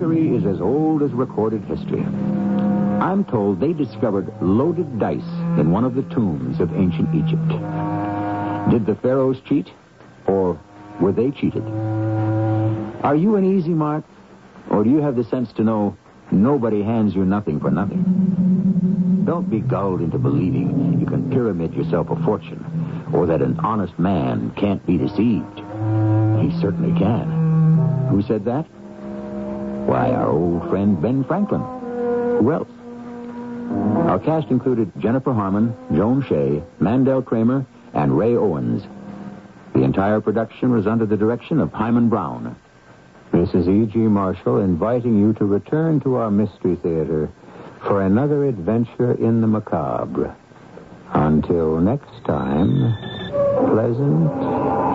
Mercury is as old as recorded history. I'm told they discovered loaded dice in one of the tombs of ancient Egypt. Did the pharaohs cheat, or were they cheated? Are you an easy mark, or do you have the sense to know nobody hands you nothing for nothing? Don't be gulled into believing you can pyramid yourself a fortune, or that an honest man can't be deceived. He certainly can. Who said that? Why, our old friend Ben Franklin. Who else? Our cast included Jennifer Harmon, Joan Shea, Mandel Kramer, and Ray Owens. The entire production was under the direction of Hyman Brown. This is E.G. Marshall inviting you to return to our Mystery Theater for another adventure in the macabre. Until next time, pleasant